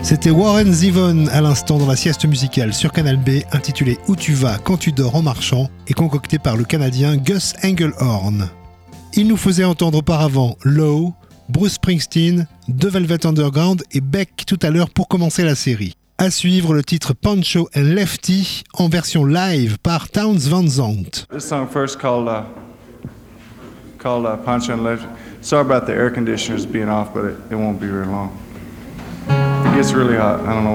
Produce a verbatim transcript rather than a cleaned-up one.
C'était Warren Zevon à l'instant dans la sieste musicale sur Canal B, intitulée Où tu vas quand tu dors en marchant et concoctée par le Canadien Gus Engelhorn. Il nous faisait entendre auparavant Low, Bruce Springsteen, The Velvet Underground et Beck tout à l'heure pour commencer la série. À suivre le titre Pancho and Lefty en version live par Townes Van Zandt. This song first called uh, called uh, Pancho and Lefty. Sorry about the air conditioners being off, but it, it won't be very long. It gets really hot. I don't know